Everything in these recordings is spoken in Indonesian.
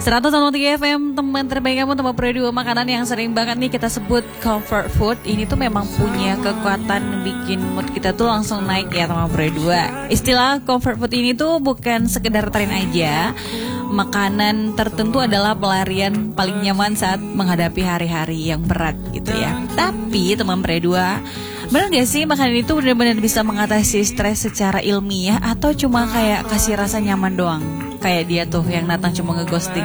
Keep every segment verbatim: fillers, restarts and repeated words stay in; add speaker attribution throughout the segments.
Speaker 1: seratus koma tiga F M, teman terbaik kamu, teman Pro dua. Makanan yang sering banget nih kita sebut comfort food. Ini tuh memang punya kekuatan bikin mood kita tuh langsung naik ya teman Pro dua. Istilah comfort food ini tuh bukan sekedar tren aja. Makanan tertentu adalah pelarian paling nyaman saat menghadapi hari-hari yang berat gitu ya. Tapi teman Pro dua, benar gak sih makanan itu benar-benar bisa mengatasi stres secara ilmiah atau cuma kayak kasih rasa nyaman doang? Kayak dia tuh yang datang cuma ngeghosting.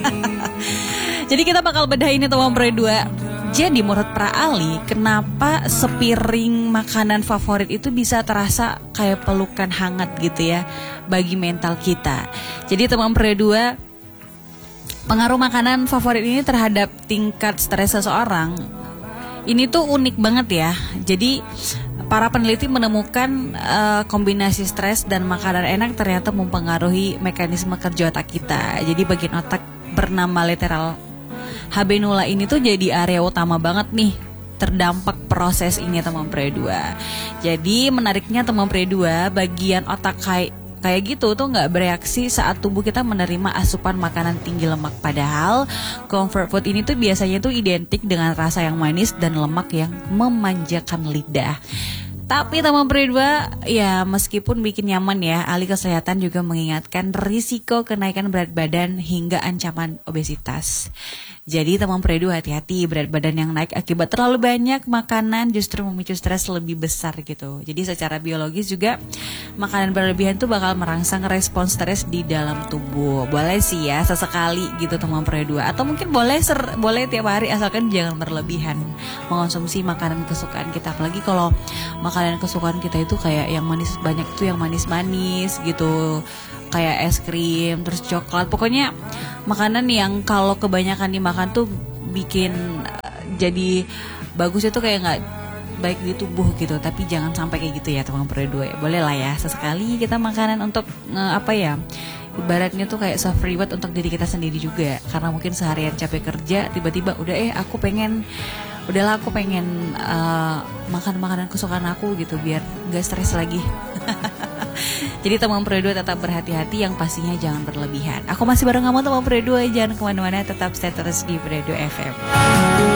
Speaker 1: Jadi kita bakal bedah ini teman Pro dua. Jadi menurut Pra Ali, kenapa sepiring makanan favorit itu bisa terasa kayak pelukan hangat gitu ya bagi mental kita. Jadi teman Pro dua, pengaruh makanan favorit ini terhadap tingkat stres seseorang ini tuh unik banget ya. Jadi para peneliti menemukan uh, kombinasi stres dan makanan enak ternyata mempengaruhi mekanisme kerja otak kita. Jadi bagian otak bernama lateral habenula ini tuh jadi area utama banget nih terdampak proses ini teman Pro dua. Jadi menariknya teman Pro dua, bagian otak kayak kayak gitu tuh nggak bereaksi saat tubuh kita menerima asupan makanan tinggi lemak. Padahal comfort food ini tuh biasanya tuh identik dengan rasa yang manis dan lemak yang memanjakan lidah. Tapi teman Pro dua, ya meskipun bikin nyaman ya, ahli kesehatan juga mengingatkan risiko kenaikan berat badan hingga ancaman obesitas. Jadi teman Pro dua, hati-hati, berat badan yang naik akibat terlalu banyak makanan justru memicu stres lebih besar gitu. Jadi secara biologis juga makanan berlebihan tuh bakal merangsang respons stres di dalam tubuh. Boleh sih ya sesekali gitu teman Pro dua, atau mungkin boleh ser boleh tiap hari asalkan jangan berlebihan mengonsumsi makanan kesukaan kita. Apalagi kalau makanan kesukaan kita itu kayak yang manis, banyak tuh yang manis-manis gitu, kayak es krim, terus coklat. Pokoknya makanan yang kalau kebanyakan dimakan tuh bikin uh, jadi bagus itu kayak nggak baik di tubuh gitu. Tapi jangan sampai kayak gitu ya teman Pro dua ya. Boleh lah ya sesekali kita makanan untuk uh, apa ya, ibaratnya tuh kayak self reward untuk diri kita sendiri juga. Karena mungkin seharian capek kerja, tiba-tiba udah eh aku pengen udahlah aku pengen uh, makan makanan kesukaan aku gitu biar nggak stres lagi. Jadi teman Pro dua tetap berhati-hati, yang pastinya jangan berlebihan. Aku masih bareng kamu teman Pro dua, jangan kemana-mana, tetap stay terus di Pro dua F M.